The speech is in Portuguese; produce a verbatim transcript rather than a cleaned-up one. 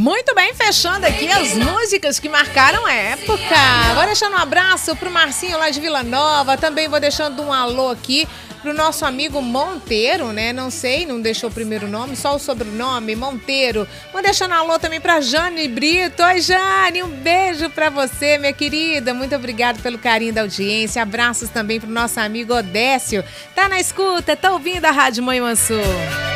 Muito bem, fechando aqui as músicas que marcaram a época. Vou deixando um abraço pro Marcinho lá de Vila Nova. Também vou deixando um alô aqui pro nosso amigo Monteiro, né? Não sei, não deixou o primeiro nome, só o sobrenome, Monteiro. Vou deixando um alô também pra Jane Brito. Oi, Jane, um beijo pra você, minha querida. Muito obrigada pelo carinho da audiência. Abraços também pro nosso amigo Odécio. Tá na escuta, tá ouvindo a Rádio Manhuaçu.